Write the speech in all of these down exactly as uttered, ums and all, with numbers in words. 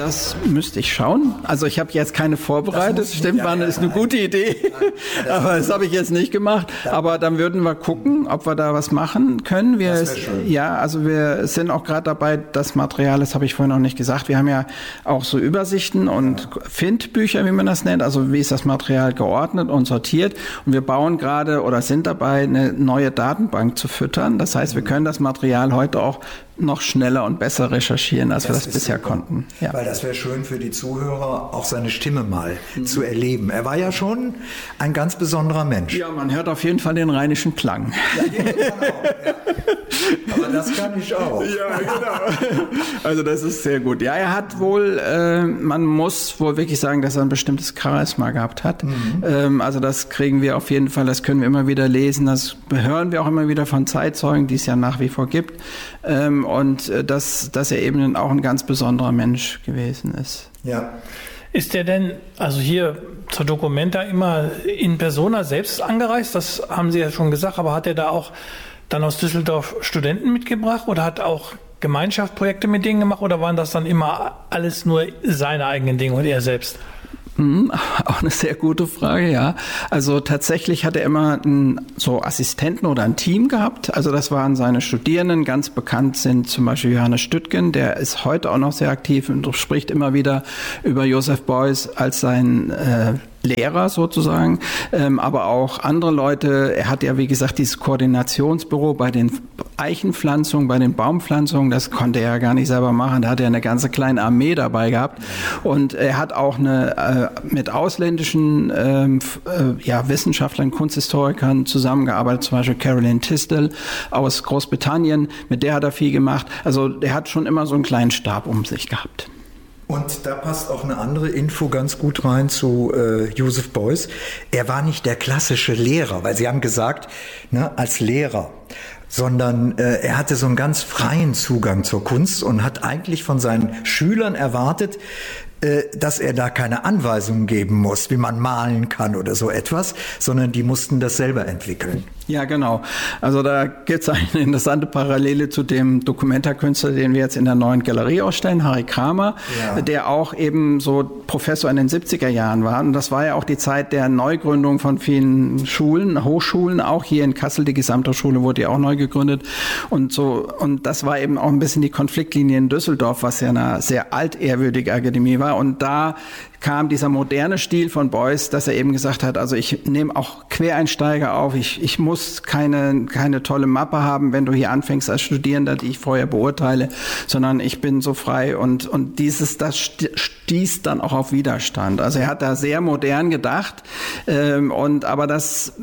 Das müsste ich schauen. Also ich habe jetzt keine vorbereitet. Stimmt, ja, ja, ist eine nein. gute Idee. Nein, das aber das habe ich jetzt nicht gemacht. Ja. Aber dann würden wir gucken, ob wir da was machen können. Wir, das schön. Ja, also wir sind auch gerade dabei, das Material, das habe ich vorhin noch nicht gesagt, wir haben ja auch so Übersichten und ja. Findbücher, wie man das nennt. Also wie ist das Material geordnet und sortiert. Und wir bauen gerade oder sind dabei, eine neue Datenbank zu füttern. Das heißt, wir können das Material heute auch noch schneller und besser recherchieren, als das wir das bisher super. konnten. Ja. Weil das wäre schön für die Zuhörer, auch seine Stimme mal mhm. zu erleben. Er war ja schon ein ganz besonderer Mensch. Ja, man hört auf jeden Fall den rheinischen Klang. Ja, den kann auch, ja. Aber das kann ich auch. Ja, genau. Also das ist sehr gut. Ja, er hat wohl, äh, man muss wohl wirklich sagen, dass er ein bestimmtes Charisma gehabt hat. Mhm. Ähm, also das kriegen wir auf jeden Fall, das können wir immer wieder lesen, das hören wir auch immer wieder von Zeitzeugen, die es ja nach wie vor gibt. Ähm, und äh, dass, dass er eben auch ein ganz besonderer Mensch gewesen ist. Ja. Ist der denn, also hier zur Documenta, immer in persona selbst angereist? Das haben Sie ja schon gesagt, aber hat er da auch dann aus Düsseldorf Studenten mitgebracht oder hat auch Gemeinschaftsprojekte mit denen gemacht oder waren das dann immer alles nur seine eigenen Dinge und er selbst? Hm, auch eine sehr gute Frage, ja. Also tatsächlich hat er immer einen, so Assistenten oder ein Team gehabt. Also das waren seine Studierenden. Ganz bekannt sind zum Beispiel Johannes Stüttgen, der ist heute auch noch sehr aktiv und spricht immer wieder über Joseph Beuys als sein äh, Lehrer sozusagen, ähm, aber auch andere Leute. Er hat ja, wie gesagt, dieses Koordinationsbüro bei den Eichenpflanzungen, bei den Baumpflanzungen, das konnte er ja gar nicht selber machen. Da hat er eine ganze kleine Armee dabei gehabt. Und er hat auch eine, äh, mit ausländischen ähm, äh, ja, Wissenschaftlern, Kunsthistorikern zusammengearbeitet, zum Beispiel Caroline Tisdall aus Großbritannien, mit der hat er viel gemacht. Also er hat schon immer so einen kleinen Stab um sich gehabt. Und da passt auch eine andere Info ganz gut rein zu äh, Joseph Beuys. Er war nicht der klassische Lehrer, weil Sie haben gesagt, ne, als Lehrer, sondern äh, er hatte so einen ganz freien Zugang zur Kunst und hat eigentlich von seinen Schülern erwartet, äh, dass er da keine Anweisungen geben muss, wie man malen kann oder so etwas, sondern die mussten das selber entwickeln. Ja, genau. Also da gibt es eine interessante Parallele zu dem Documenta-Künstler, den wir jetzt in der neuen Galerie ausstellen, Harry Kramer, ja. der auch eben so Professor in den siebziger Jahren war. Und das war ja auch die Zeit der Neugründung von vielen Schulen, Hochschulen, auch hier in Kassel, die Gesamthochschule wurde ja auch neu gegründet. Und so, und das war eben auch ein bisschen die Konfliktlinie in Düsseldorf, was ja eine sehr altehrwürdige Akademie war. Und da kam dieser moderne Stil von Beuys, dass er eben gesagt hat, also ich nehme auch Quereinsteiger auf, ich, ich muss keine, keine tolle Mappe haben, wenn du hier anfängst als Studierender, die ich vorher beurteile, sondern ich bin so frei und, und dieses, das stieß dann auch auf Widerstand. Also er hat da sehr modern gedacht, ähm, und, aber das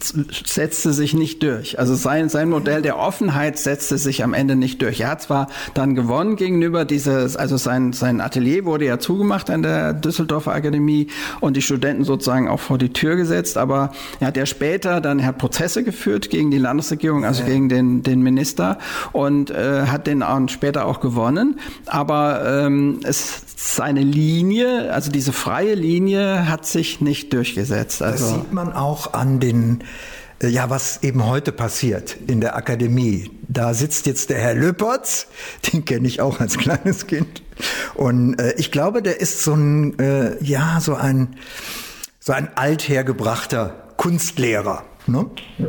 setzte sich nicht durch. Also sein, sein Modell der Offenheit setzte sich am Ende nicht durch. Er hat zwar dann gewonnen gegenüber dieses, also sein, sein Atelier wurde ja zugemacht an der Düsseldorfer Akademie und die Studenten sozusagen auch vor die Tür gesetzt, aber er hat ja später dann, er hat Prozesse geführt gegen die Landesregierung, also ja. gegen den, den Minister und äh, hat den auch später auch gewonnen, aber ähm, es, seine Linie, also diese freie Linie hat sich nicht durchgesetzt. Also, das sieht man auch an den Ja, was eben heute passiert in der Akademie. Da sitzt jetzt der Herr Lüpertz, den kenne ich auch als kleines Kind. Und äh, ich glaube, der ist so ein, äh, ja, so ein, so ein althergebrachter Kunstlehrer, ne?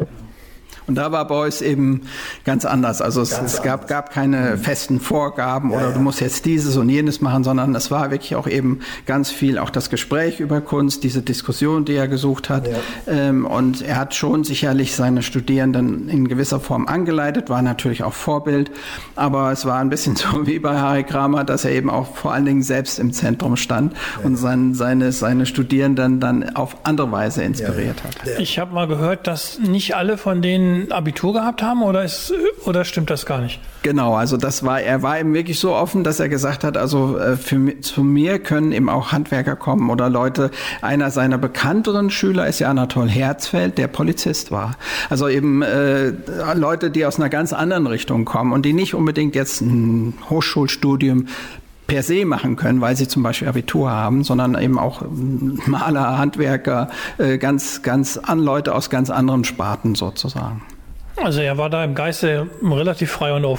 Und da war Beuys eben ganz anders. Also es, es gab, gab keine festen Vorgaben oder ja, ja. du musst jetzt dieses und jenes machen, sondern es war wirklich auch eben ganz viel auch das Gespräch über Kunst, diese Diskussion, die er gesucht hat. Ja. Ähm, und er hat schon sicherlich seine Studierenden in gewisser Form angeleitet, war natürlich auch Vorbild. Aber es war ein bisschen so wie bei Harry Kramer, dass er eben auch vor allen Dingen selbst im Zentrum stand ja. und sein, seine, seine Studierenden dann auf andere Weise inspiriert ja. hat. Ja. Ich habe mal gehört, dass nicht alle von denen Abitur gehabt haben oder ist, oder stimmt das gar nicht? Genau, also das war, er war eben wirklich so offen, dass er gesagt hat, also für, zu mir können eben auch Handwerker kommen oder Leute. Einer seiner bekannteren Schüler ist ja Anatol Herzfeld, der Polizist war. Also eben äh, Leute, die aus einer ganz anderen Richtung kommen und die nicht unbedingt jetzt ein Hochschulstudium per se machen können, weil sie zum Beispiel Abitur haben, sondern eben auch Maler, Handwerker, äh, ganz, ganz an Leute aus ganz anderen Sparten sozusagen. Also er war da im Geiste relativ frei und offen.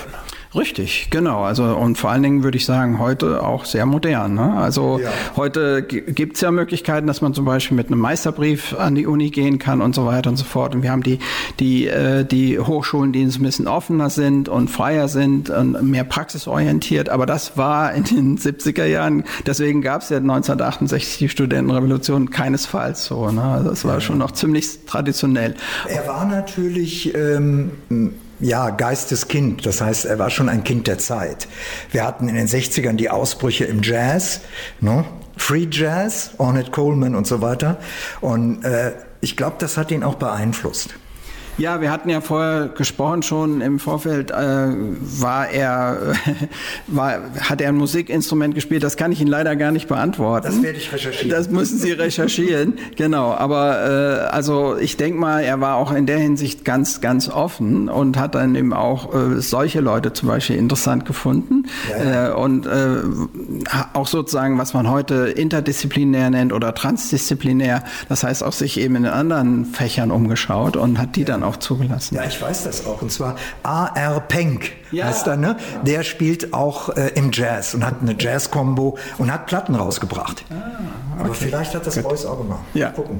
Richtig, genau. Also und vor allen Dingen würde ich sagen, heute auch sehr modern. Ne? Also ja. heute g- gibt es ja Möglichkeiten, dass man zum Beispiel mit einem Meisterbrief an die Uni gehen kann und so weiter und so fort. Und wir haben die, die, äh, die Hochschulen, die ein bisschen offener sind und freier sind und mehr praxisorientiert. Aber das war in den siebziger Jahren, deswegen gab es ja neunzehnhundertachtundsechzig die Studentenrevolution keinesfalls so. Ne? Also das war ja. schon noch ziemlich traditionell. Er war natürlich... Ähm, Ja, Geisteskind, das heißt, er war schon ein Kind der Zeit. Wir hatten in den sechzigern die Ausbrüche im Jazz, ne? Free Jazz, Ornette Coleman und so weiter. Und äh, ich glaube, das hat ihn auch beeinflusst. Ja, wir hatten ja vorher gesprochen schon im Vorfeld, äh, war er, war, hat er ein Musikinstrument gespielt? Das kann ich Ihnen leider gar nicht beantworten. Das werde ich recherchieren. Das müssen Sie recherchieren, genau. Aber äh, also ich denke mal, er war auch in der Hinsicht ganz, ganz offen und hat dann eben auch äh, solche Leute zum Beispiel interessant gefunden. Ja, ja. Äh, und äh, auch sozusagen, was man heute interdisziplinär nennt oder transdisziplinär, das heißt auch sich eben in anderen Fächern umgeschaut und hat die ja. dann auch zugelassen. Ja, ich weiß das auch. Und zwar A R Penck ja. heißt er, ne? Der spielt auch äh, im Jazz und hat eine Jazz-Kombo und hat Platten rausgebracht. Ah, okay. Aber vielleicht hat das Gut. Beuys auch gemacht. Ja. Mal gucken.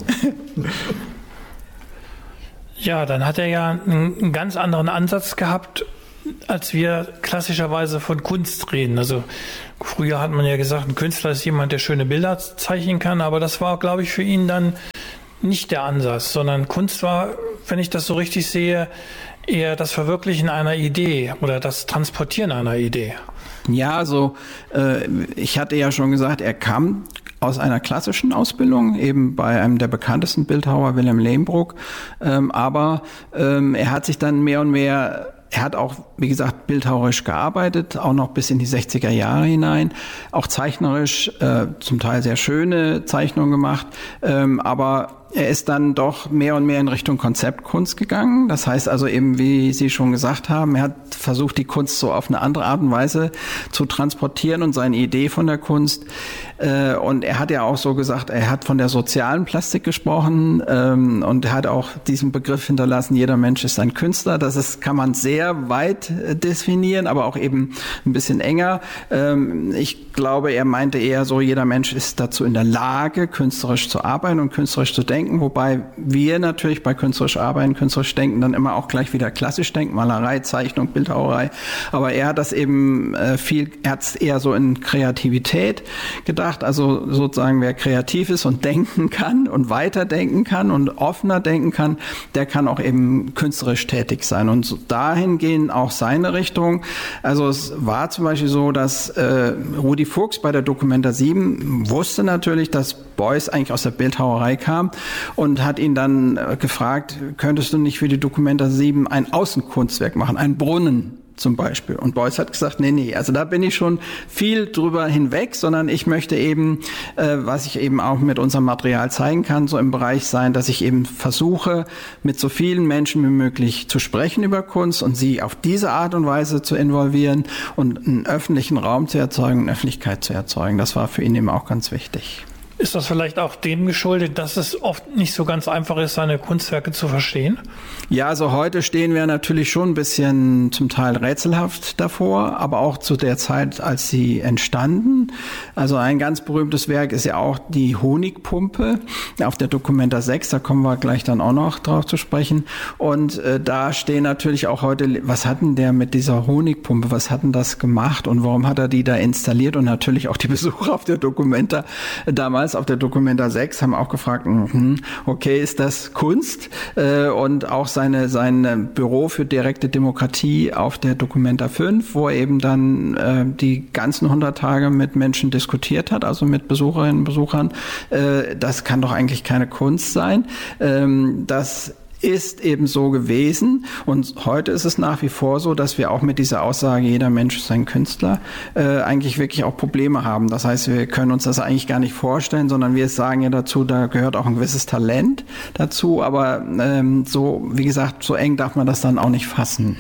Ja, dann hat er ja einen ganz anderen Ansatz gehabt, als wir klassischerweise von Kunst reden. Also früher hat man ja gesagt, ein Künstler ist jemand, der schöne Bilder zeichnen kann, aber das war, glaube ich, für ihn dann nicht der Ansatz, sondern Kunst war, wenn ich das so richtig sehe, eher das Verwirklichen einer Idee oder das Transportieren einer Idee. Ja, also äh, ich hatte ja schon gesagt, er kam aus einer klassischen Ausbildung, eben bei einem der bekanntesten Bildhauer, Wilhelm Lehmbruck, ähm, aber ähm, er hat sich dann mehr und mehr Er hat auch, wie gesagt, bildhauerisch gearbeitet, auch noch bis in die sechziger Jahre hinein, auch zeichnerisch, äh, zum Teil sehr schöne Zeichnungen gemacht, ähm, aber er ist dann doch mehr und mehr in Richtung Konzeptkunst gegangen. Das heißt also eben, wie Sie schon gesagt haben, er hat versucht, die Kunst so auf eine andere Art und Weise zu transportieren und seine Idee von der Kunst. Äh, und er hat ja auch so gesagt, er hat von der sozialen Plastik gesprochen ähm, und er hat auch diesen Begriff hinterlassen, jeder Mensch ist ein Künstler. Das ist, kann man sehr weit äh, definieren, aber auch eben ein bisschen enger. Ähm, ich glaube, er meinte eher so, jeder Mensch ist dazu in der Lage, künstlerisch zu arbeiten und künstlerisch zu denken. Wobei wir natürlich bei künstlerisch arbeiten, künstlerisch denken, dann immer auch gleich wieder klassisch denken, Malerei, Zeichnung, Bildhauerei. Aber er hat das eben äh, viel, er hat es eher so in Kreativität gedacht. Also sozusagen, wer kreativ ist und denken kann und weiterdenken kann und offener denken kann, der kann auch eben künstlerisch tätig sein. Und so dahin gehen auch seine Richtung. Also es war zum Beispiel so, dass äh, Rudi Fuchs bei der Documenta sieben wusste natürlich, dass Beuys eigentlich aus der Bildhauerei kam und hat ihn dann gefragt, könntest du nicht für die Documenta sieben ein Außenkunstwerk machen, einen Brunnen zum Beispiel. Und Beuys hat gesagt, nee, nee, also da bin ich schon viel drüber hinweg, sondern ich möchte eben, äh, was ich eben auch mit unserem Material zeigen kann, so im Bereich sein, dass ich eben versuche, mit so vielen Menschen wie möglich zu sprechen über Kunst und sie auf diese Art und Weise zu involvieren und einen öffentlichen Raum zu erzeugen, eine Öffentlichkeit zu erzeugen. Das war für ihn eben auch ganz wichtig. Ist das vielleicht auch dem geschuldet, dass es oft nicht so ganz einfach ist, seine Kunstwerke zu verstehen? Ja, also heute stehen wir natürlich schon ein bisschen zum Teil rätselhaft davor, aber auch zu der Zeit, als sie entstanden. Also ein ganz berühmtes Werk ist ja auch die Honigpumpe auf der Documenta sechs, da kommen wir gleich dann auch noch drauf zu sprechen. Und äh, da stehen natürlich auch heute, was hat denn der mit dieser Honigpumpe, was hat denn das gemacht und warum hat er die da installiert? Und natürlich auch die Besucher auf der Documenta damals auf der Documenta sechs haben auch gefragt, okay, ist das Kunst? Und auch seine, sein Büro für direkte Demokratie auf der Documenta fünf, wo er eben dann die ganzen hundert Tage mit Menschen diskutiert hat, also mit Besucherinnen und Besuchern. Das kann doch eigentlich keine Kunst sein. Das ist eben so gewesen und heute ist es nach wie vor so, dass wir auch mit dieser Aussage, jeder Mensch ist ein Künstler, äh, eigentlich wirklich auch Probleme haben. Das heißt, wir können uns das eigentlich gar nicht vorstellen, sondern wir sagen ja dazu, da gehört auch ein gewisses Talent dazu, aber ähm, so, wie gesagt, so eng darf man das dann auch nicht fassen.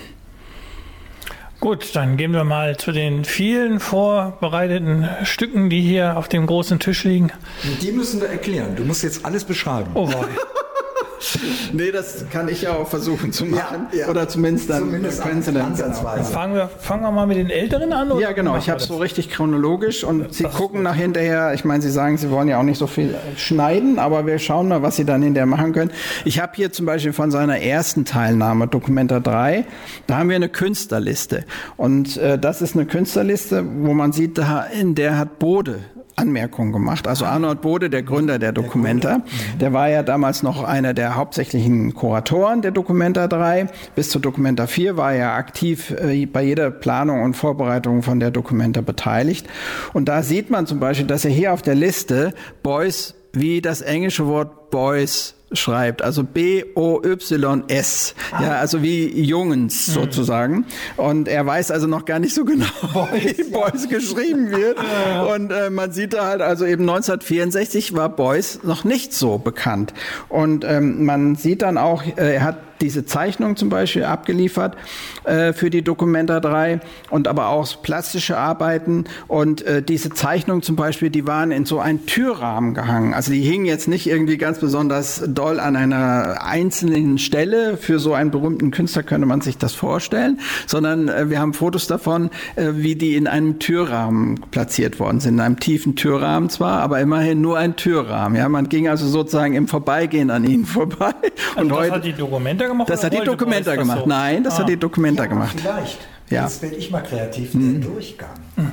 Gut, dann gehen wir mal zu den vielen vorbereiteten Stücken, die hier auf dem großen Tisch liegen. Die müssen wir erklären. Du musst jetzt alles beschreiben. Oh boy. Nee, das kann ich ja auch versuchen zu machen. Ja, ja. Oder zumindest dann Zumindest können Sie dann ansatzweise. genau. Fangen wir, fangen wir mal mit den Älteren an? Oder Ja, genau. Ich habe es so richtig chronologisch und Sie Das- gucken nach hinterher. Ich meine, Sie sagen, Sie wollen ja auch nicht so viel schneiden, aber wir schauen mal, was Sie dann hinterher machen können. Ich habe hier zum Beispiel von seiner ersten Teilnahme, Documenta drei, da haben wir eine Künstlerliste. Und äh, das ist eine Künstlerliste, wo man sieht, da, in der hat Bode Anmerkungen gemacht. Also Arnold Bode, der Gründer der Documenta, der war ja damals noch einer der hauptsächlichen Kuratoren der Documenta drei. Bis zur Documenta vier war er aktiv äh, bei jeder Planung und Vorbereitung von der Documenta beteiligt. Und da sieht man zum Beispiel, dass er hier auf der Liste Beuys wie das englische Wort Boys schreibt, also B O Y S, ah. ja, also wie Jungens sozusagen. Und er weiß also noch gar nicht so genau, wie Beuys geschrieben wird. Und äh, man sieht da halt, also eben neunzehnhundertvierundsechzig war Beuys noch nicht so bekannt. Und ähm, man sieht dann auch, äh, er hat diese Zeichnung zum Beispiel abgeliefert äh, für die Documenta drei und aber auch plastische Arbeiten. Und äh, diese Zeichnungen zum Beispiel, die waren in so einen Türrahmen gehangen. Also die hingen jetzt nicht irgendwie ganz besonders doll an einer einzelnen Stelle. Für so einen berühmten Künstler könnte man sich das vorstellen, sondern äh, wir haben Fotos davon, äh, wie die in einem Türrahmen platziert worden sind. In einem tiefen Türrahmen zwar, aber immerhin nur ein Türrahmen. Ja, man ging also sozusagen im Vorbeigehen an ihnen vorbei. Und, und das heute, hat die Documenta gemacht? Das hat die Documenta das gemacht. So? Nein, das ah. hat die Documenta ja, gemacht. Vielleicht. Ja. Jetzt werde ich mal kreativ, mhm. der Durchgang.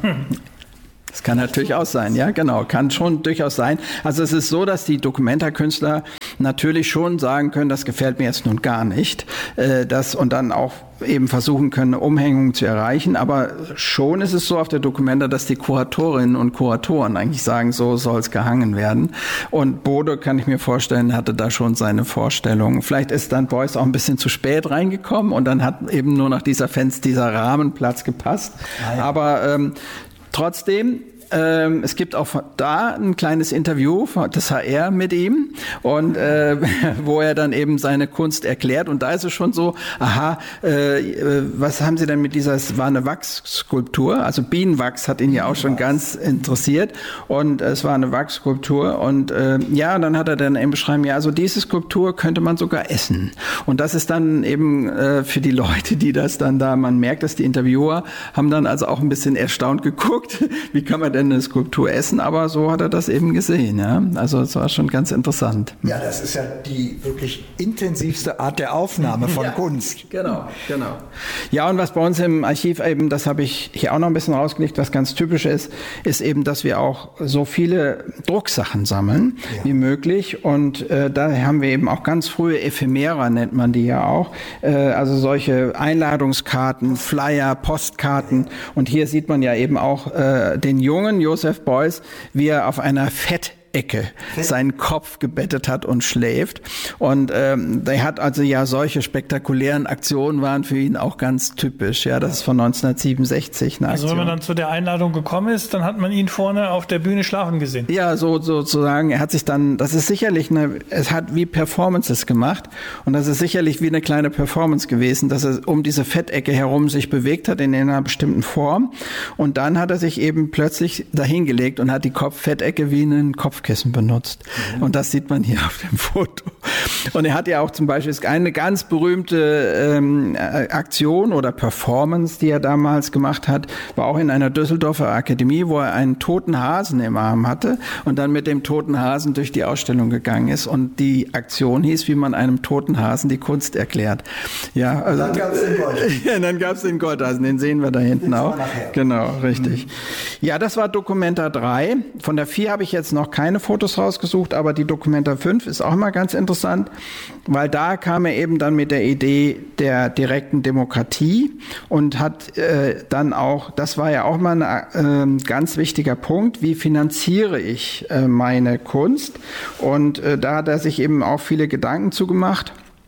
Das kann natürlich auch sein, ja, genau, kann schon durchaus sein. Also es ist so, dass die Documenta-Künstler natürlich schon sagen können, das gefällt mir jetzt nun gar nicht, äh, das und dann auch eben versuchen können, eine Umhängung zu erreichen. Aber schon ist es so auf der Documenta, dass die Kuratorinnen und Kuratoren eigentlich sagen, so soll es gehangen werden. Und Bode, kann ich mir vorstellen, hatte da schon seine Vorstellungen. Vielleicht ist dann Beuys auch ein bisschen zu spät reingekommen und dann hat eben nur nach dieser Fenster, dieser Rahmenplatz gepasst. Nein. Aber ähm, trotzdem, ähm, es gibt auch da ein kleines Interview des H R mit ihm und äh, wo er dann eben seine Kunst erklärt und da ist es schon so, aha, äh, was haben Sie denn mit dieser, es war eine Wachsskulptur, also Bienenwachs hat ihn ja auch schon ganz interessiert und es war eine Wachsskulptur und äh, ja, und dann hat er dann eben beschrieben, ja, also diese Skulptur könnte man sogar essen und das ist dann eben äh, für die Leute, die das dann da, man merkt, dass die Interviewer haben dann also auch ein bisschen erstaunt geguckt, wie kann man denn eine Skulptur essen, aber so hat er das eben gesehen. Ja? Also es war schon ganz interessant. Ja, das ist ja die wirklich intensivste Art der Aufnahme von ja, Kunst. Genau, genau. Ja, und was bei uns im Archiv eben, das habe ich hier auch noch ein bisschen rausgelegt, was ganz typisch ist, ist eben, dass wir auch so viele Drucksachen sammeln ja. wie möglich und äh, da haben wir eben auch ganz frühe Ephemera, nennt man die ja auch, äh, also solche Einladungskarten, Flyer, Postkarten und hier sieht man ja eben auch äh, den Jungen Joseph Beuys, wie er auf einer Fettecke seinen Kopf gebettet hat und schläft. Und ähm, der hat also ja solche spektakulären Aktionen waren für ihn auch ganz typisch. Ja, das ist von neunzehnhundertsiebenundsechzig eine Also Aktion. wenn man dann zu der Einladung gekommen ist, dann hat man ihn vorne auf der Bühne schlafen gesehen. Ja, so sozusagen. Er hat sich dann, das ist sicherlich eine, es hat wie Performances gemacht und das ist sicherlich wie eine kleine Performance gewesen, dass er um diese Fettecke herum sich bewegt hat in einer bestimmten Form und dann hat er sich eben plötzlich dahingelegt und hat die Kopffettecke wie einen Kopfkissen benutzt. Mhm. Und das sieht man hier auf dem Foto. Und er hat ja auch zum Beispiel eine ganz berühmte ähm, Aktion oder Performance, die er damals gemacht hat, war auch in einer Düsseldorfer Akademie, wo er einen toten Hasen im Arm hatte und dann mit dem toten Hasen durch die Ausstellung gegangen ist. Und die Aktion hieß, wie man einem toten Hasen die Kunst erklärt. Ja, also, dann gab es den Goldhasen. Ja, dann gab es den Goldhasen, den sehen wir da hinten den auch. Genau, richtig. Mhm. Ja, das war Documenta drei. Von der vier habe ich jetzt noch keine Fotos rausgesucht, aber die Documenta fünf ist auch immer ganz interessant, weil da kam er eben dann mit der Idee der direkten Demokratie und hat äh, dann auch, das war ja auch mal ein äh, ganz wichtiger Punkt, wie finanziere ich äh, meine Kunst und äh, da hat er sich eben auch viele Gedanken zugemacht.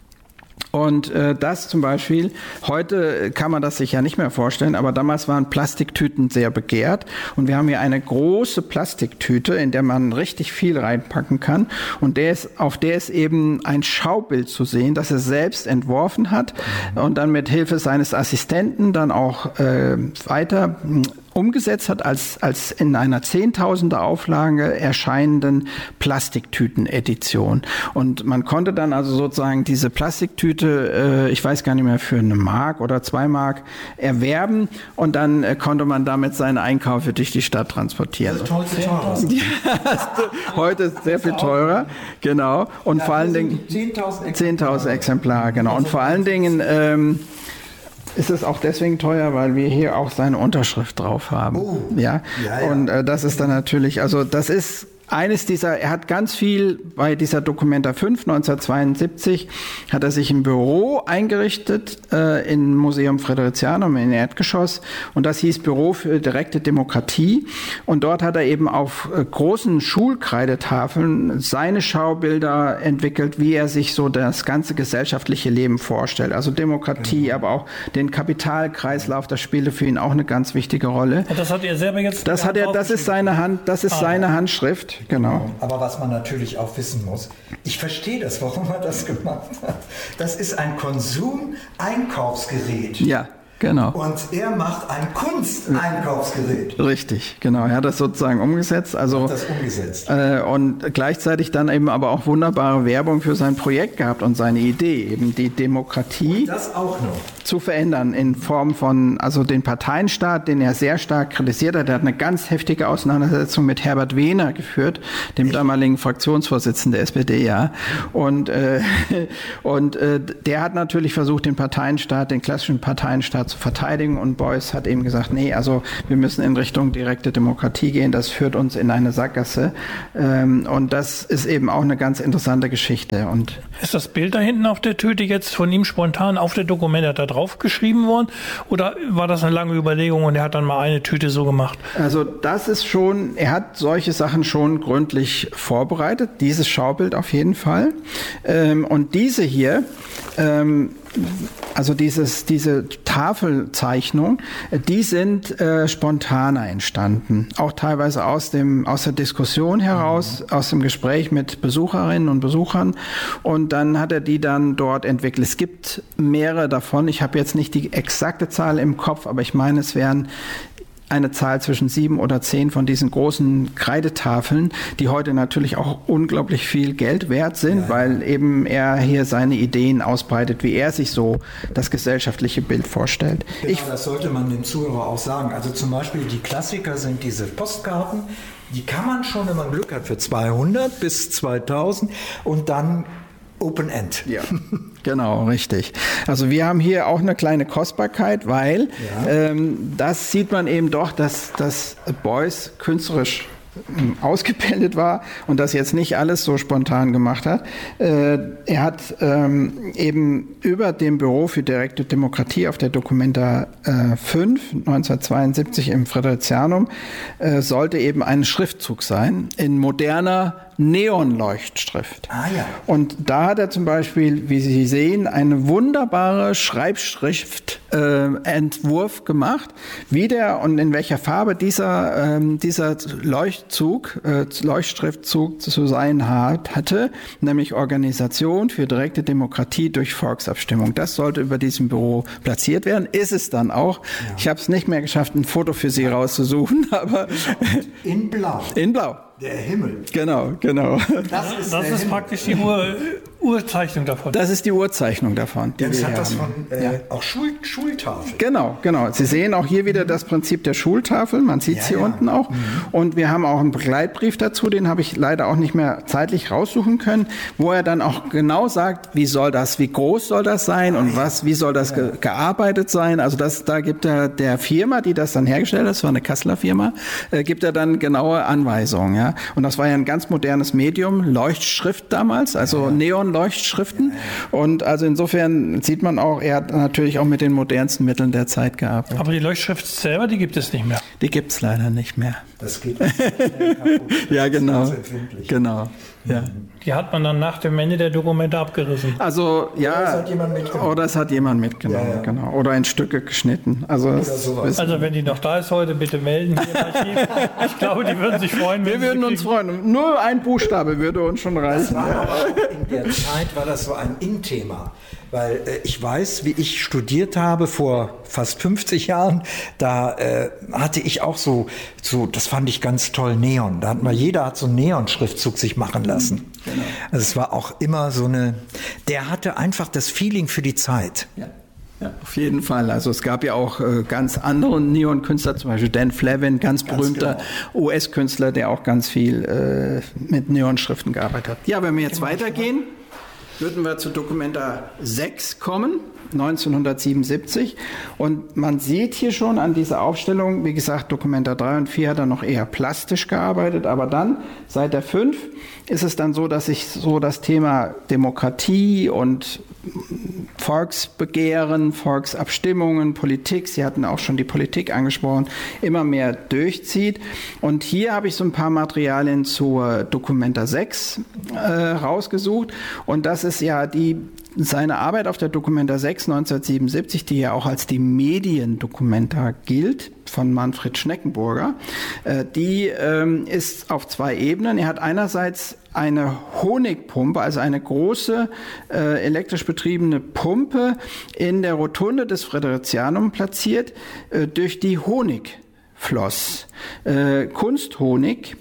Und äh, das zum Beispiel, heute kann man das sich ja nicht mehr vorstellen, aber damals waren Plastiktüten sehr begehrt. Und wir haben hier eine große Plastiktüte, in der man richtig viel reinpacken kann. Und der ist, auf der ist eben ein Schaubild zu sehen, das er selbst entworfen hat und dann mit Hilfe seines Assistenten dann auch äh, weiter umgesetzt hat als, als in einer zehntausender Auflage erscheinenden Plastiktüten-Edition. Und man konnte dann also sozusagen diese Plastiktüte, äh, ich weiß gar nicht mehr, für eine Mark oder zwei Mark erwerben und dann äh, konnte man damit seine Einkäufe durch die Stadt transportieren. Das ist teurer. Heute ist sehr viel teurer, genau. Und Ja, vor allen das sind Dingen die zehntausend zehntausend Exemplare, genau. Und vor allen Dingen ähm, ist es auch deswegen teuer, weil wir hier auch seine Unterschrift drauf haben. Oh. Ja? Ja, ja. Und äh, das ist dann natürlich, also das ist eines dieser, er hat ganz viel bei dieser Documenta fünf neunzehnhundertzweiundsiebzig, hat er sich ein Büro eingerichtet äh, im Museum Friderizianum im Erdgeschoss und das hieß Büro für direkte Demokratie und dort hat er eben auf äh, großen Schulkreidetafeln seine Schaubilder entwickelt, wie er sich so das ganze gesellschaftliche Leben vorstellt, also Demokratie, aber auch den Kapitalkreislauf, das spielte für ihn auch eine ganz wichtige Rolle. Und das hat er selber jetzt. Das hat er, das ist seine Hand, das ist Ah, seine Handschrift. Genau. Aber was man natürlich auch wissen muss, ich verstehe das, warum er das gemacht hat. Das ist ein Konsum-Einkaufsgerät. Ja, genau. Und er macht ein Kunsteinkaufsgerät. Richtig, genau. Er hat das sozusagen umgesetzt. Also, Hat das umgesetzt. Äh, und gleichzeitig dann eben aber auch wunderbare Werbung für sein Projekt gehabt und seine Idee, eben die Demokratie Das auch noch. zu verändern in Form von, also den Parteienstaat, den er sehr stark kritisiert hat. Er hat eine ganz heftige Auseinandersetzung mit Herbert Wehner geführt, dem damaligen Fraktionsvorsitzenden der S P D, ja. Und, äh, und äh, der hat natürlich versucht, den Parteienstaat, den klassischen Parteienstaat zu verteidigen und Beuys hat eben gesagt, nee, also wir müssen in Richtung direkte Demokratie gehen, das führt uns in eine Sackgasse. Ähm, und das ist eben auch eine ganz interessante Geschichte. Und Ist das Bild da hinten auf der Tüte jetzt von ihm spontan auf der Dokumenta da drauf geschrieben worden? Oder war das eine lange Überlegung und er hat dann mal eine Tüte so gemacht? Also das ist schon, er hat solche Sachen schon gründlich vorbereitet, dieses Schaubild auf jeden Fall. Ähm, und diese hier, ähm, also dieses, diese Tafelzeichnung, die sind äh, spontaner entstanden. Auch teilweise aus dem, aus der Diskussion heraus, mhm. aus dem Gespräch mit Besucherinnen und Besuchern. Und dann hat er die dann dort entwickelt. Es gibt mehrere davon. Ich habe jetzt nicht die exakte Zahl im Kopf, aber ich meine, es wären eine Zahl zwischen sieben oder zehn von diesen großen Kreidetafeln, die heute natürlich auch unglaublich viel Geld wert sind, ja, weil eben er hier seine Ideen ausbreitet, wie er sich so das gesellschaftliche Bild vorstellt. Genau, ich, das sollte man dem Zuhörer auch sagen. Also zum Beispiel die Klassiker sind diese Postkarten, die kann man schon, wenn man Glück hat, für zweihundert bis zweitausend und dann Open End. Ja, genau, richtig. Also wir haben hier auch eine kleine Kostbarkeit, weil ja. ähm, das sieht man eben doch, dass, dass Beuys künstlerisch ausgebildet war und das jetzt nicht alles so spontan gemacht hat. Äh, er hat ähm, eben über dem Büro für direkte Demokratie auf der Documenta äh, fünf neunzehnhundertzweiundsiebzig im Friderizianum äh, sollte eben ein Schriftzug sein in moderner Neonleuchtschrift. Ah, ja. Und da hat er zum Beispiel, wie Sie sehen, eine wunderbare Schreibschriftentwurf äh, gemacht, wie der und in welcher Farbe dieser, ähm, dieser Leuchtzug, äh, Leuchtschriftzug zu sein hat, hatte, nämlich Organisation für direkte Demokratie durch Volksabstimmung. Das sollte über diesem Büro platziert werden, ist es dann auch. Ja. Ich habe es nicht mehr geschafft, ein Foto für Sie rauszusuchen, aber in Blau. In Blau. Der Himmel. Genau, genau. Das ist, das ist praktisch die Ur, Urzeichnung davon. Das ist die Urzeichnung davon. Die Jetzt wir hat das haben. von äh, ja. auch Schul, Schultafel. Genau, genau. Sie sehen auch hier wieder das Prinzip der Schultafel. Man sieht es ja, hier ja. unten auch. Mhm. Und wir haben auch einen Begleitbrief dazu, den habe ich leider auch nicht mehr zeitlich raussuchen können, wo er dann auch genau sagt, wie soll das, wie groß soll das sein und was, wie soll das ge gearbeitet sein. Also das, da gibt er der Firma, die das dann hergestellt hat, das war eine Kasseler Firma, äh, gibt er dann genaue Anweisungen. Ja. Und das war ja ein ganz modernes Medium, Leuchtschrift damals, also ja. Neonleuchtschriften. Ja, ja. Und also insofern sieht man auch, er hat natürlich auch mit den modernsten Mitteln der Zeit gearbeitet. Aber die Leuchtschrift selber, die gibt es nicht mehr. Die gibt es leider nicht mehr. Das geht nicht schnell kaputt. Ja, genau. Genau. Ja. Die hat man dann nach dem Ende der Dokumente abgerissen. Also, ja. Oder es hat jemand mitgenommen. Oder es hat jemand mitgenommen, ja, ja. Genau. Oder in Stücke geschnitten. Also, es, also wenn die noch da ist heute, bitte melden. Hier ich glaube, die würden sich freuen. Wir würden uns freuen. Nur ein Buchstabe würde uns schon reichen. Das war aber auch in der Zeit Zeit war das so ein In-Thema. Weil äh, ich weiß, wie ich studiert habe vor fast fünfzig Jahren, da äh, hatte ich auch so, so, das fand ich ganz toll, Neon. Da hat mal, jeder hat so einen Neon-Schriftzug sich machen lassen. Genau. Also es war auch immer so eine, der hatte einfach das Feeling für die Zeit. Ja. Ja, auf jeden Fall. Also es gab ja auch äh, ganz andere Neon-Künstler, zum Beispiel Dan Flavin, ganz, ganz berühmter genau. U S-Künstler, der auch ganz viel äh, mit Neon-Schriften gearbeitet hat. Ja, wenn wir jetzt weitergehen, würden wir zu Documenta sechs kommen, neunzehnhundertsiebenundsiebzig. Und man sieht hier schon an dieser Aufstellung, wie gesagt, Documenta drei und vier hat er noch eher plastisch gearbeitet, aber dann, seit der fünf, ist es dann so, dass sich so das Thema Demokratie und Volksbegehren, Volksabstimmungen, Politik, Sie hatten auch schon die Politik angesprochen, immer mehr durchzieht. Und hier habe ich so ein paar Materialien zur Documenta sechs äh, rausgesucht. Und das ist ja die seine Arbeit auf der Documenta sechs neunzehnhundertsiebenundsiebzig, die ja auch als die Mediendokumenta gilt, von Manfred Schneckenburger, äh, die ähm, ist auf zwei Ebenen. Er hat einerseits eine Honigpumpe, also eine große äh, elektrisch betriebene Pumpe in der Rotunde des Friderizianum platziert, äh, durch die Honig floss. Äh, Kunsthonig.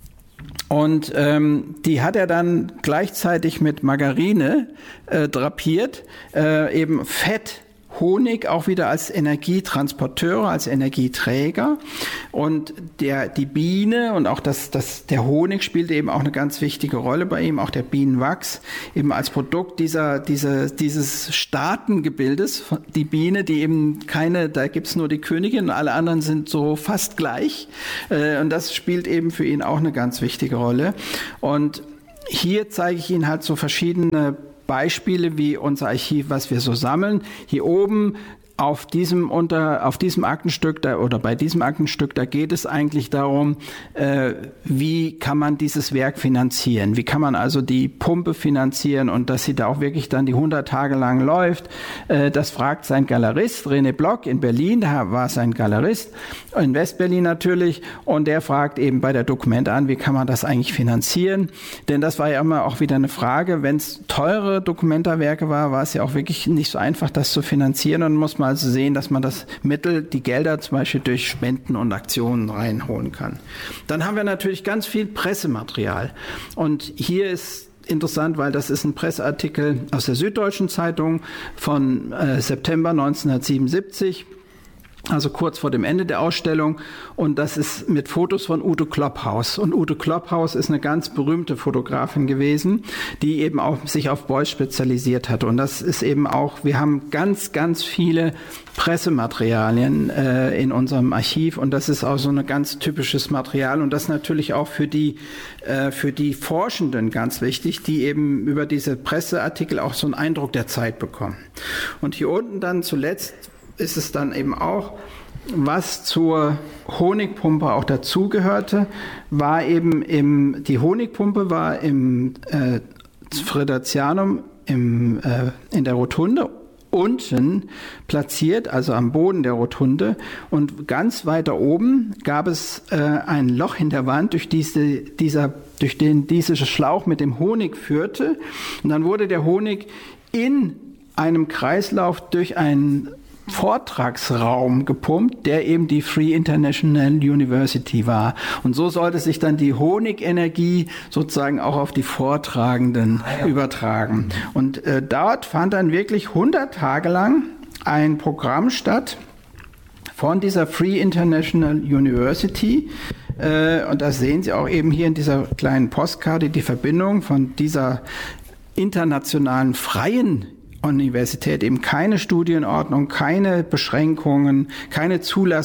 Und ähm, die hat er dann gleichzeitig mit Margarine äh, drapiert, äh, eben Fett, Honig auch wieder als Energietransporteure, als Energieträger. Und der, die Biene und auch das, das, der Honig spielt eben auch eine ganz wichtige Rolle bei ihm, auch der Bienenwachs, eben als Produkt dieser, dieser, dieses Staatengebildes. Die Biene, die eben keine, da gibt's nur die Königin und alle anderen sind so fast gleich. Und das spielt eben für ihn auch eine ganz wichtige Rolle. Und hier zeige ich Ihnen halt so verschiedene Beispiele wie unser Archiv, was wir so sammeln. Hier oben auf diesem unter auf diesem Aktenstück da oder bei diesem Aktenstück, da geht es eigentlich darum, äh, wie kann man dieses Werk finanzieren? Wie kann man also die Pumpe finanzieren und dass sie da auch wirklich dann die hundert Tage lang läuft? Äh, das fragt sein Galerist René Block in Berlin, da war sein Galerist in Westberlin natürlich, und der fragt eben bei der Documenta an, wie kann man das eigentlich finanzieren? Denn das war ja immer auch wieder eine Frage, wenn es teure Documenta-Werke war, war es ja auch wirklich nicht so einfach, das zu finanzieren, und muss man also sehen, dass man das Mittel, die Gelder zum Beispiel durch Spenden und Aktionen reinholen kann. Dann haben wir natürlich ganz viel Pressematerial. Und hier ist interessant, weil das ist ein Presseartikel aus der Süddeutschen Zeitung von äh, September neunzehnhundertsiebenundsiebzig. Also kurz vor dem Ende der Ausstellung, und das ist mit Fotos von Ute Klopphaus. Und Ute Klopphaus ist eine ganz berühmte Fotografin gewesen, die eben auch sich auf Beuys spezialisiert hat. Und das ist eben auch, wir haben ganz, ganz viele Pressematerialien äh, in unserem Archiv, und das ist auch so ein ganz typisches Material, und das natürlich auch für die, äh, für die Forschenden ganz wichtig, die eben über diese Presseartikel auch so einen Eindruck der Zeit bekommen. Und hier unten dann zuletzt ist es dann eben auch, was zur Honigpumpe auch dazugehörte, war eben im, die Honigpumpe war im äh, Friderizianum im, äh, in der Rotunde unten platziert, also am Boden der Rotunde, und ganz weiter oben gab es äh, ein Loch in der Wand, durch diese, dieser, durch den dieser Schlauch mit dem Honig führte, und dann wurde der Honig in einem Kreislauf durch einen Vortragsraum gepumpt, der eben die Free International University war. Und so sollte sich dann die Honigenergie sozusagen auch auf die Vortragenden ah, ja. übertragen. Und äh, dort fand dann wirklich hundert Tage lang ein Programm statt von dieser Free International University. Äh, und da sehen Sie auch eben hier in dieser kleinen Postkarte die Verbindung von dieser internationalen freien Universität, eben keine Studienordnung, keine Beschränkungen, keine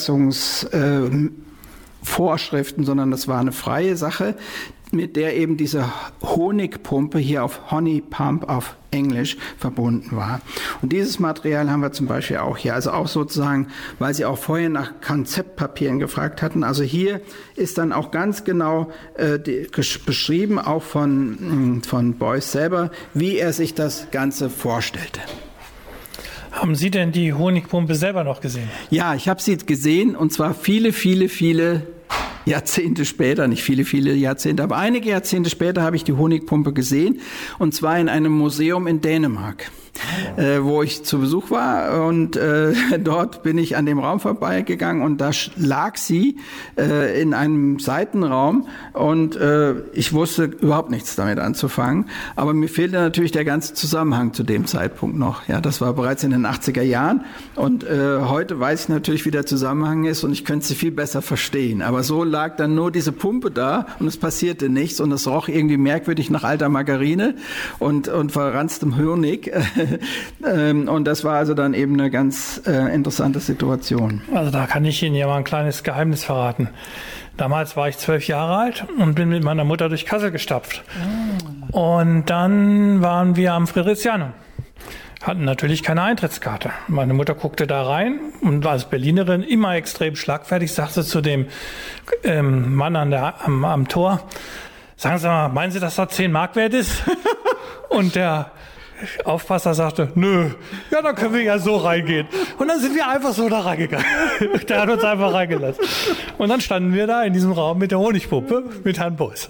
Zulassungsvorschriften, äh, sondern das war eine freie Sache, mit der eben diese Honigpumpe hier auf Honey Pump auf Englisch verbunden war. Und dieses Material haben wir zum Beispiel auch hier, also auch sozusagen, weil Sie auch vorher nach Konzeptpapieren gefragt hatten. Also hier ist dann auch ganz genau äh, die, beschrieben, auch von, von Beuys selber, wie er sich das Ganze vorstellte. Haben Sie denn die Honigpumpe selber noch gesehen? Ja, ich habe sie gesehen, und zwar viele, viele, viele Jahrzehnte später, nicht viele, viele Jahrzehnte, aber einige Jahrzehnte später habe ich die Honigpumpe gesehen, und zwar in einem Museum in Dänemark. Äh, wo ich zu Besuch war, und äh, dort bin ich an dem Raum vorbeigegangen, und da lag sie äh, in einem Seitenraum, und äh, ich wusste überhaupt nichts damit anzufangen, aber mir fehlte natürlich der ganze Zusammenhang zu dem Zeitpunkt noch. Ja, das war bereits in den achtziger Jahren, und äh, heute weiß ich natürlich, wie der Zusammenhang ist, und ich könnte sie viel besser verstehen, aber so lag dann nur diese Pumpe da und es passierte nichts, und es roch irgendwie merkwürdig nach alter Margarine und, und verranztem Honig. Und das war also dann eben eine ganz äh, interessante Situation. Also da kann ich Ihnen ja mal ein kleines Geheimnis verraten. Damals war ich zwölf Jahre alt und bin mit meiner Mutter durch Kassel gestapft. Oh. Und dann waren wir am Friedrichsjanum. Hatten natürlich keine Eintrittskarte. Meine Mutter guckte da rein und als Berlinerin immer extrem schlagfertig, sagte zu dem ähm, Mann an der, am, am Tor: Sagen Sie mal, meinen Sie, dass das zehn Mark wert ist? Und der Aufpasser sagte: Nö, ja, dann können wir ja so reingehen. Und dann sind wir einfach so da reingegangen. Der hat uns einfach reingelassen. Und dann standen wir da in diesem Raum mit der Honigpumpe mit Herrn Beuys.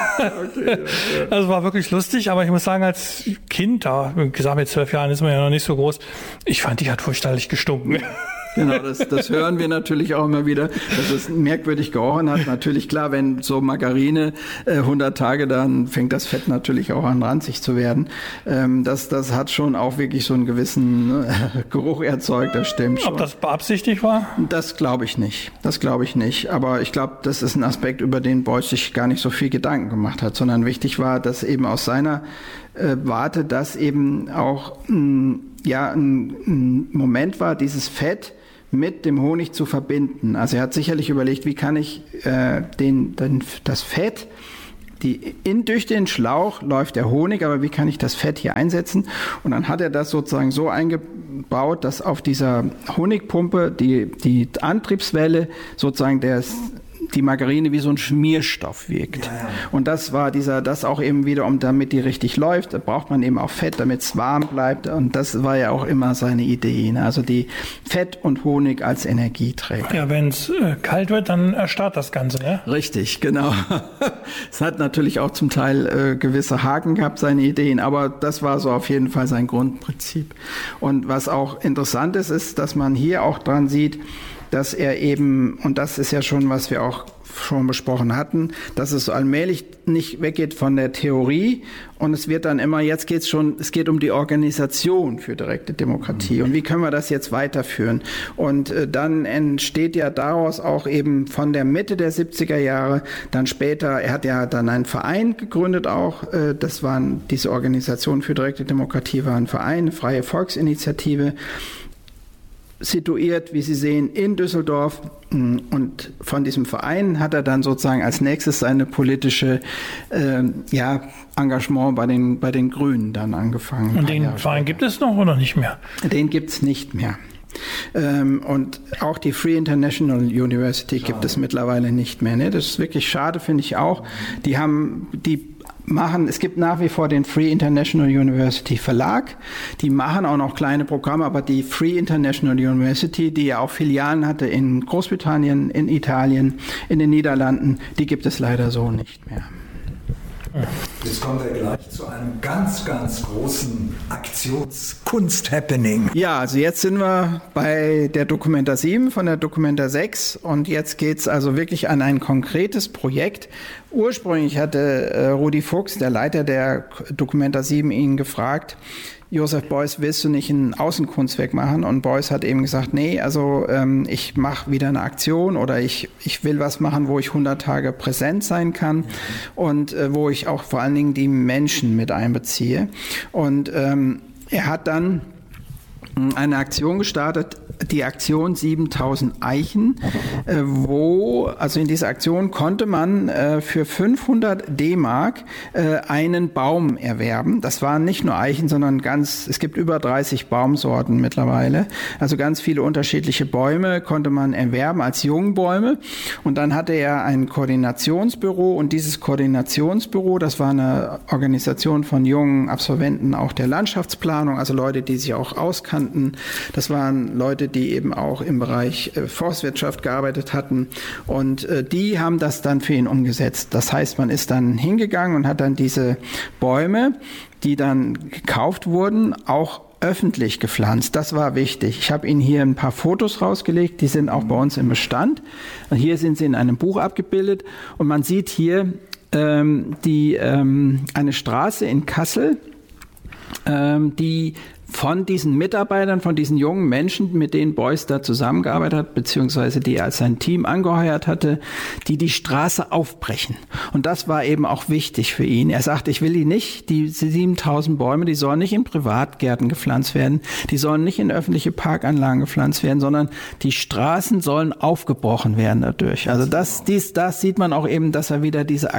Okay, ja, ja. Das war wirklich lustig, aber ich muss sagen, als Kind, da, wie gesagt, mit zwölf Jahren ist man ja noch nicht so groß, ich fand, die hat furchterlich gestunken. Genau, das, das hören wir natürlich auch immer wieder, dass es merkwürdig gerochen hat. Natürlich, klar, wenn so Margarine äh, hundert Tage, dann fängt das Fett natürlich auch an ranzig zu werden. Ähm, das, das hat schon auch wirklich so einen gewissen äh, Geruch erzeugt, das stimmt schon. Ob das beabsichtigt war? Das glaube ich nicht. Das glaube ich nicht. Aber ich glaube, das ist ein Aspekt, über den Beuys sich gar nicht so viel Gedanken gemacht hat, sondern wichtig war, dass eben aus seiner äh, Warte, dass eben auch mh, ja, ein, ein Moment war, dieses Fett mit dem Honig zu verbinden. Also er hat sicherlich überlegt, wie kann ich äh, den, den, das Fett, die, in, durch den Schlauch läuft der Honig, aber wie kann ich das Fett hier einsetzen? Und dann hat er das sozusagen so eingebaut, dass auf dieser Honigpumpe die, die Antriebswelle sozusagen der die Margarine wie so ein Schmierstoff wirkt. Ja, ja. Und das war dieser, das auch eben wieder, um damit die richtig läuft, da braucht man eben auch Fett, damit es warm bleibt. Und das war ja auch immer seine Idee. Ne? Also die Fett und Honig als Energieträger. Ja, wenn es äh, kalt wird, dann erstarrt das Ganze, ne? Richtig, genau. Es hat natürlich auch zum Teil äh, gewisse Haken gehabt, seine Ideen, aber das war so auf jeden Fall sein Grundprinzip. Und was auch interessant ist, ist, dass man hier auch dran sieht, dass er eben, und das ist ja schon, was wir auch schon besprochen hatten, dass es so allmählich nicht weggeht von der Theorie, und es wird dann immer, jetzt geht's schon, es geht um die Organisation für direkte Demokratie, und wie können wir das jetzt weiterführen? Und äh, dann entsteht ja daraus auch eben von der Mitte der siebziger Jahre, dann später, er hat ja dann einen Verein gegründet auch, äh, das waren, diese Organisation für direkte Demokratie war ein Verein, eine freie Volksinitiative, situiert, wie Sie sehen, in Düsseldorf, und von diesem Verein hat er dann sozusagen als nächstes seine politische äh, ja, Engagement bei den, bei den Grünen dann angefangen. Und den Verein gibt es noch oder nicht mehr? Den gibt es nicht mehr. Ähm, und auch die Free International University schade. Gibt es mittlerweile nicht mehr. Ne? Das ist wirklich schade, finde ich auch. Die haben die machen, es gibt nach wie vor den Free International University Verlag, die machen auch noch kleine Programme, aber die Free International University, die ja auch Filialen hatte in Großbritannien, in Italien, in den Niederlanden, die gibt es leider so nicht mehr. Jetzt kommen wir gleich zu einem ganz, ganz großen Aktionskunst-Happening. Ja, also jetzt sind wir bei der Documenta sieben von der Documenta sechs, und jetzt geht's also wirklich an ein konkretes Projekt. Ursprünglich hatte äh, Rudi Fuchs, der Leiter der Documenta sieben, ihn gefragt: Joseph Beuys, willst du nicht ein Außenkunstwerk machen? Und Beuys hat eben gesagt, nee, also ähm, ich mache wieder eine Aktion, oder ich, ich will was machen, wo ich hundert Tage präsent sein kann, mhm. und äh, wo ich auch vor allen Dingen die Menschen mit einbeziehe. Und ähm, er hat dann eine Aktion gestartet, die Aktion siebentausend Eichen, äh, wo, also in dieser Aktion konnte man äh, für fünfhundert D-Mark äh, einen Baum erwerben. Das waren nicht nur Eichen, sondern ganz, es gibt über dreißig Baumsorten mittlerweile. Also ganz viele unterschiedliche Bäume konnte man erwerben als Jungbäume. Und dann hatte er ein Koordinationsbüro, und dieses Koordinationsbüro, das war eine Organisation von jungen Absolventen auch der Landschaftsplanung, also Leute, die sich auch auskannten. Das waren Leute, die eben auch im Bereich äh, Forstwirtschaft gearbeitet hatten. Und äh, die haben das dann für ihn umgesetzt. Das heißt, man ist dann hingegangen und hat dann diese Bäume, die dann gekauft wurden, auch öffentlich gepflanzt. Das war wichtig. Ich habe Ihnen hier ein paar Fotos rausgelegt, die sind auch bei uns im Bestand. Und hier sind sie in einem Buch abgebildet und man sieht hier ähm, die, ähm, eine Straße in Kassel, ähm, die von diesen Mitarbeitern, von diesen jungen Menschen, mit denen Beuys da zusammengearbeitet hat, beziehungsweise die er als sein Team angeheuert hatte, die die Straße aufbrechen. Und das war eben auch wichtig für ihn. Er sagte, ich will die nicht, die siebentausend Bäume, die sollen nicht in Privatgärten gepflanzt werden, die sollen nicht in öffentliche Parkanlagen gepflanzt werden, sondern die Straßen sollen aufgebrochen werden dadurch. Also das, dies, das sieht man auch eben, dass er wieder diese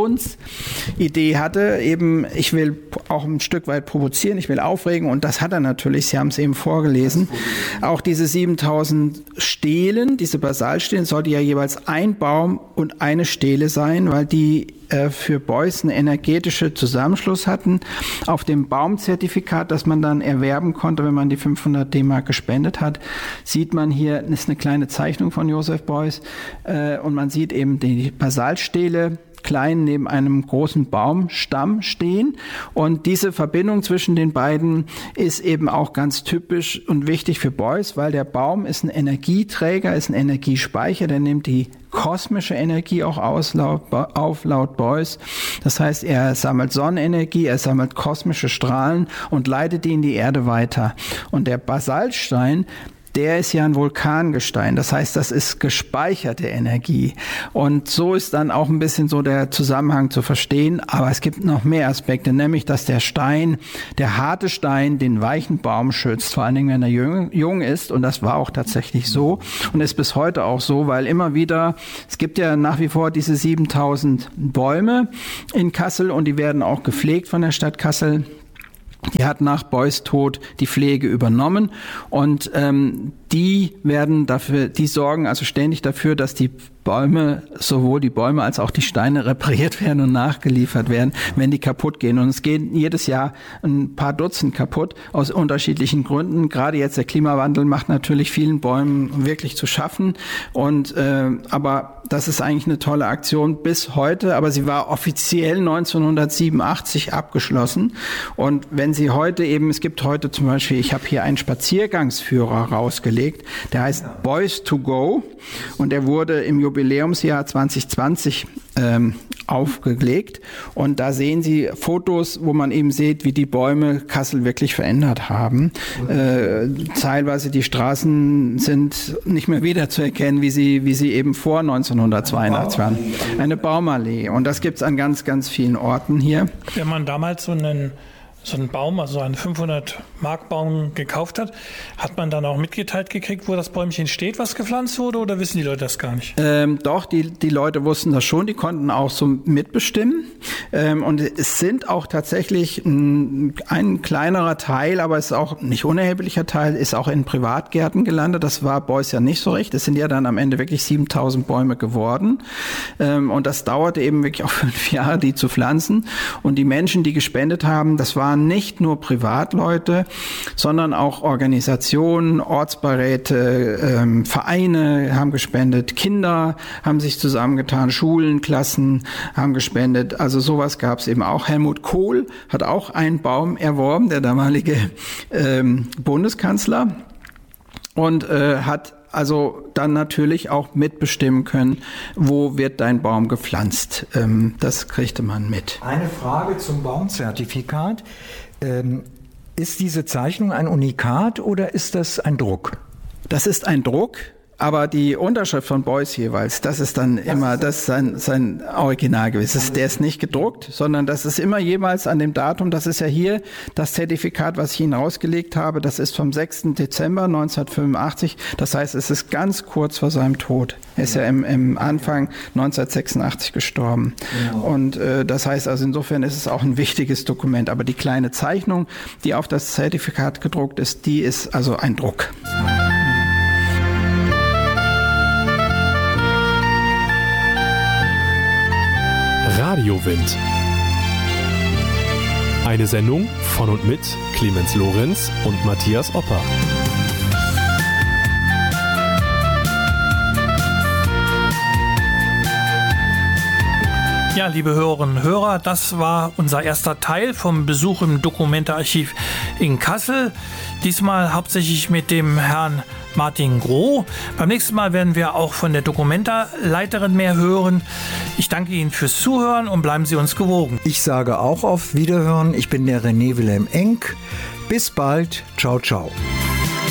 Aktionsidee hatte, eben, ich will auch ein Stück weit provozieren, ich will aufregen und das hat er natürlich, Sie haben es eben vorgelesen. Auch diese siebentausend Stelen, diese Basalstelen, sollte ja jeweils ein Baum und eine Stele sein, weil die äh, für Beuys einen energetischen Zusammenschluss hatten. Auf dem Baumzertifikat, das man dann erwerben konnte, wenn man die fünfhundert D-Mark gespendet hat, sieht man hier, das ist eine kleine Zeichnung von Joseph Beuys, äh, und man sieht eben die Basalstele klein neben einem großen Baumstamm stehen. Und diese Verbindung zwischen den beiden ist eben auch ganz typisch und wichtig für Beuys, weil der Baum ist ein Energieträger, ist ein Energiespeicher, der nimmt die kosmische Energie auch aus, laut, auf laut Beuys. Das heißt, er sammelt Sonnenenergie, er sammelt kosmische Strahlen und leitet die in die Erde weiter. Und der Basaltstein, der ist ja ein Vulkangestein. Das heißt, das ist gespeicherte Energie. Und so ist dann auch ein bisschen so der Zusammenhang zu verstehen. Aber es gibt noch mehr Aspekte, nämlich, dass der Stein, der harte Stein, den weichen Baum schützt, vor allen Dingen, wenn er jung, jung ist. Und das war auch tatsächlich so und ist bis heute auch so, weil immer wieder, es gibt ja nach wie vor diese siebentausend Bäume in Kassel und die werden auch gepflegt von der Stadt Kassel. Die hat nach Beuys Tod die Pflege übernommen und ähm, die werden dafür, die sorgen also ständig dafür, dass die Bäume, sowohl die Bäume als auch die Steine repariert werden und nachgeliefert werden, wenn die kaputt gehen. Und es gehen jedes Jahr ein paar Dutzend kaputt aus unterschiedlichen Gründen. Gerade jetzt der Klimawandel macht natürlich vielen Bäumen wirklich zu schaffen. Und äh, aber das ist eigentlich eine tolle Aktion bis heute. Aber sie war offiziell neunzehnhundertsiebenundachtzig abgeschlossen. Und wenn Sie heute eben, es gibt heute zum Beispiel, ich habe hier einen Spaziergangsführer rausgelegt, der heißt Beuys to Go und der wurde im Jubiläumsjahr zwanzig zwanzig ähm, aufgelegt und da sehen Sie Fotos, wo man eben sieht, wie die Bäume Kassel wirklich verändert haben. Äh, teilweise die Straßen sind nicht mehr wiederzuerkennen, wie sie, wie sie eben vor neunzehnhundertzweiundachtzig waren. Eine Baumallee und das gibt es an ganz, ganz vielen Orten hier. Wenn man damals so einen so einen Baum, also einen fünfhundert Mark Baum gekauft hat, hat man dann auch mitgeteilt gekriegt, wo das Bäumchen steht, was gepflanzt wurde, oder wissen die Leute das gar nicht? Ähm, doch, die, die Leute wussten das schon, die konnten auch so mitbestimmen. Ähm, und es sind auch tatsächlich ein, ein kleinerer Teil, aber es ist auch nicht unerheblicher Teil, ist auch in Privatgärten gelandet. Das war Beuys ja nicht so recht. Es sind ja dann am Ende wirklich siebentausend Bäume geworden. Ähm, und das dauerte eben wirklich auch fünf Jahre, die zu pflanzen. Und die Menschen, die gespendet haben, das waren nicht nur Privatleute, sondern auch Organisationen, Ortsbeiräte, ähm, Vereine haben gespendet, Kinder haben sich zusammengetan, Schulen, Klassen haben gespendet. Also sowas gab es eben auch. Helmut Kohl hat auch einen Baum erworben, der damalige ähm, Bundeskanzler, und äh, hat also dann natürlich auch mitbestimmen können, wo wird dein Baum gepflanzt. Ähm, das kriegte man mit. Eine Frage zum Baumzertifikat. Ähm, ist diese Zeichnung ein Unikat oder ist das ein Druck? Das ist ein Druck. Aber die Unterschrift von Beuys jeweils, das ist dann das immer, ist das ist sein, sein Original gewesen. Der ist nicht gedruckt, sondern das ist immer jeweils an dem Datum. Das ist ja hier das Zertifikat, was ich Ihnen rausgelegt habe. Das ist vom sechsten Dezember neunzehnhundertfünfundachtzig. Das heißt, es ist ganz kurz vor seinem Tod. Er ist ja, ja im, im Anfang neunzehnhundertsechsundachtzig gestorben. Genau. Und äh, das heißt also, insofern ist es auch ein wichtiges Dokument. Aber die kleine Zeichnung, die auf das Zertifikat gedruckt ist, die ist also ein Druck. Radiowind. Eine Sendung von und mit Clemens Lorenz und Matthias Opper. Ja, liebe Hörerinnen und Hörer, das war unser erster Teil vom Besuch im Documenta-Archiv in Kassel. Diesmal hauptsächlich mit dem Herrn Martin Groh. Beim nächsten Mal werden wir auch von der Documenta-Leiterin mehr hören. Ich danke Ihnen fürs Zuhören und bleiben Sie uns gewogen. Ich sage auch auf Wiederhören. Ich bin der René Wilhelm Enck. Bis bald. Ciao, ciao.